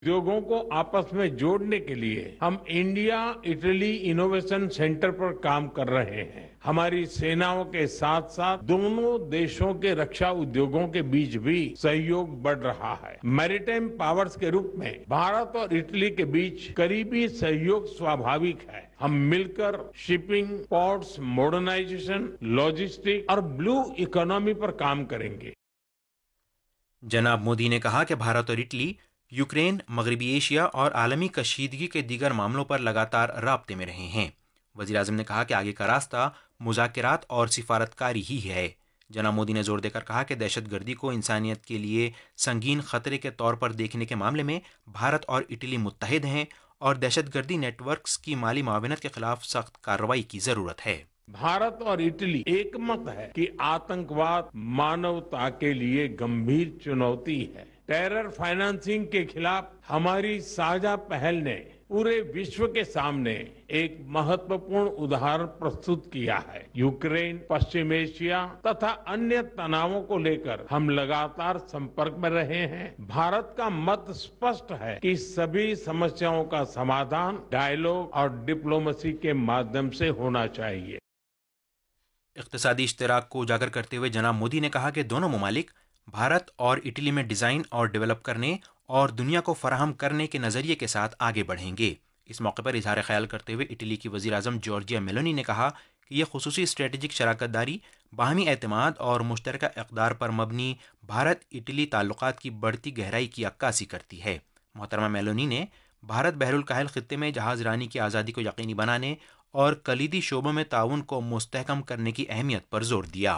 उद्योगों को आपस में जोड़ने के लिए हम इंडिया इटली इनोवेशन सेंटर पर काम कर रहे हैं। हमारी सेनाओं के साथ साथ दोनों देशों के रक्षा उद्योगों के बीच भी सहयोग बढ़ रहा है। मैरीटाइम पावर्स के रूप में भारत और इटली के बीच करीबी सहयोग स्वाभाविक है। हम मिलकर शिपिंग, पोर्ट्स, मॉडर्नाइजेशन, लॉजिस्टिक और ब्लू इकोनॉमी पर काम करेंगे। जनाब मोदी ने कहा कि भारत और इटली यूक्रेन, मगरबी एशिया और आलमी कशीदगी के दीगर मामलों पर लगातार राब्ते में रहे हैं। वज़ीर-ए-आज़म ने कहा कि आगे का रास्ता मुज़ाकरात और सिफारतकारी ही है। जनाब मोदी ने जोर देकर कहा कि दहशतगर्दी को इंसानियत के लिए संगीन खतरे के तौर पर देखने के मामले में भारत और इटली मुत्तहिद हैं और दहशतगर्दी नेटवर्क्स की माली मुआवनत के खिलाफ सख्त कार्रवाई की ज़रूरत है। भारत और इटली एकमत है कि आतंकवाद मानवता के लिए गंभीर चुनौती है। टेरर फाइनेंसिंग के खिलाफ हमारी साझा पहल ने पूरे विश्व के सामने एक महत्वपूर्ण उदाहरण प्रस्तुत किया है। यूक्रेन, पश्चिम एशिया तथा अन्य तनावों को लेकर हम लगातार संपर्क में रहे हैं। भारत का मत स्पष्ट है कि सभी समस्याओं का समाधान डायलॉग और डिप्लोमेसी के माध्यम से होना चाहिए। इक़्तिसादी इश्तराक को उजागर करते हुए जनाब मोदी ने कहा कि दोनों ममालिक भारत और इटली में डिज़ाइन और डेवलप करने और दुनिया को फराहम करने के नज़रिए के साथ आगे बढ़ेंगे। इस मौके पर इजहार ख्याल करते हुए इटली की वज़ीर-ए-आज़म जॉर्जिया मेलोनी ने कहा कि यह खुसूसी स्ट्रेटेजिक शराकत दारी बाहमी एतमाद और मुश्तरका इक़दार पर मबनी भारत इटली ताल्लुकात की बढ़ती गहराई की अक्कासी करती है। मोहतरमा मेलोनी ने भारत बहरुल काहिल खित्ते में जहाज़ रानी की आज़ादी को यकीनी बनाने और कलीदी शोबों में ताउन को मुस्तहकम करने की अहमियत पर जोर दिया।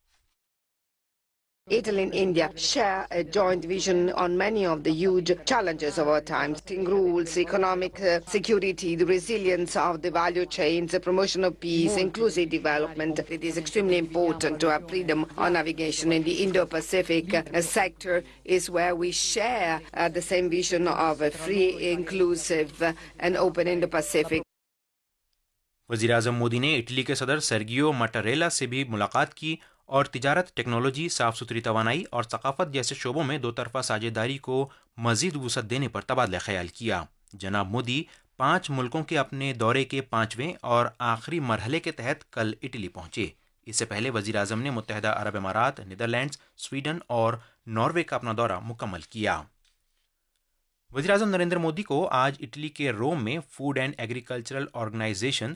Italy and India share a joint vision on many of the huge challenges of our times: rules, economic security, the resilience of the value chains, the promotion of peace, inclusive development. It is extremely important to have freedom of navigation in the Indo-Pacific sector is where we share the same vision of a free, inclusive and open Indo-Pacific. वज़ीर-ए-आज़म मोदी ने Italy के सदर Sergio मट्टारेला से भी मुलाकात की और तिजारत, टेक्नोलॉजी, साफ़ सुथरी तवानाई और सकाफत जैसे शोबों में दो तरफ़ा साझेदारी को मज़ीद वुसअत देने पर तबादला ख्याल किया। जनाब मोदी 5 मुल्कों के अपने दौरे के 5वें और आखिरी मरहले के तहत कल इटली पहुँचे। इससे पहले वज़ीर-ए-आज़म ने मुत्तहिदा अरब अमारात, नीदरलैंड्स, स्वीडन और नॉर्वे का अपना दौरा मुकम्मल किया। वज़ीर-ए-आज़म नरेंद्र मोदी को आज इटली के रोम में food and agricultural organisation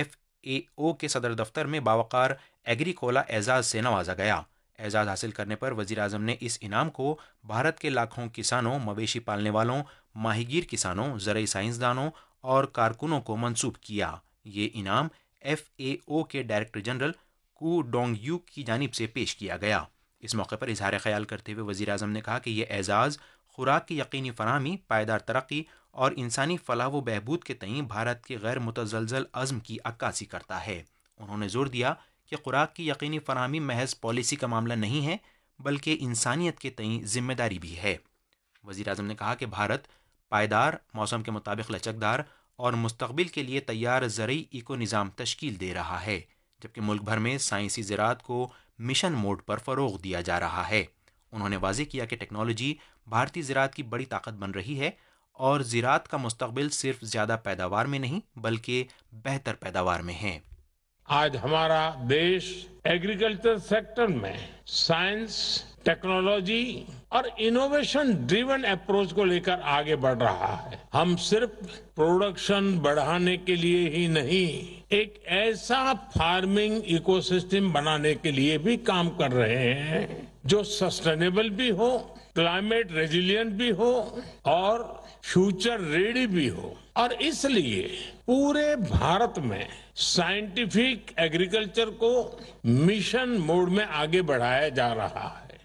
FAO के सदर दफ्तर में बावकार एग्रीकोला एजाज से नवाजा गया। एजाज हासिल करने पर वज़ीर-ए-आज़म ने इस इनाम को भारत के लाखों किसानों, मवेशी पालने वालों, माहीगीर किसानों, ज़रई साइंसदानों और कारकुनों को मंसूब किया। ये इनाम FAO के director general Koo Dong you की जानिब से पेश किया गया। इस मौके पर इजहार ख्याल करते हुए वज़ीर-ए-आज़म ने कहा कि यह एजाज़ खुराक की यकीनी फराहमी, पायदार तरक्की और इंसानी फलाह व बहबूद के तईं भारत के गैर मुतज़लज़ल अज़्म की अक्कासी करता है। उन्होंने जोर दिया कि खुराक की यकीनी फराहमी महज पॉलिसी का मामला नहीं है बल्कि इंसानियत के तईं जिम्मेदारी भी है। वज़ीर-ए-आज़म ने कहा कि भारत पायदार, मौसम के मुताबिक लचकदार और मुस्तक़बिल के लिए तैयार ज़रई इको निज़ाम तश्कील दे रहा है, जबकि मुल्क भर में साइंसी ज़राअत को मिशन मोड पर फ़रोग़ दिया जा रहा है। उन्होंने वाज़ेह किया कि टेक्नोलॉजी भारतीय ज़राअत की बड़ी ताकत बन रही है और ज़राअत का मुस्तक़बिल सिर्फ ज़्यादा पैदावार में नहीं बल्कि बेहतर पैदावार में है। आज हमारा देश एग्रीकल्चर सेक्टर में साइंस, टेक्नोलॉजी और इनोवेशन ड्रिवन अप्रोच को लेकर आगे बढ़ रहा है। हम सिर्फ प्रोडक्शन बढ़ाने के लिए ही नहीं, एक ऐसा फार्मिंग इकोसिस्टम बनाने के लिए भी काम कर रहे हैं जो सस्टेनेबल भी हो, क्लाइमेट रेजिलिएंट भी हो और फ्यूचर रेडी भी हो। और इसलिए पूरे भारत में साइंटिफिक एग्रीकल्चर को मिशन मोड में आगे बढ़ाया जा रहा है।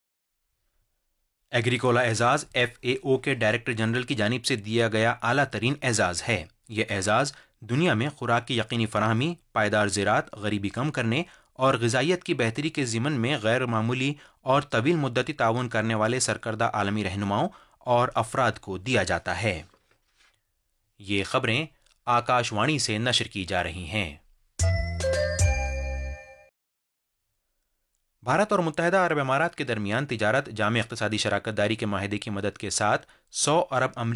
एग्रीकोला एजाज FAO के डायरेक्टर जनरल की जानिब से दिया गया आला तरीन एजाज है। यह एजाज दुनिया में खुराक की यकीनी फराहमी, पायदार ज़राअत, गरीबी कम करने और ग़िज़ाइयत की बेहतरी के ज़िमन में गैर मामूली और तवील मुद्दती ताउन करने वाले सरकर्दा आलमी रहनुमाओं और अफराद को दिया जाता है। ये खबरें आकाशवाणी से नशर की जा रही हैं। بھارت اور متحدہ عرب امارات کے درمیان تجارت جامع اقتصادی شراکت داری کے معاہدے کی مدد کے ساتھ 100 ارب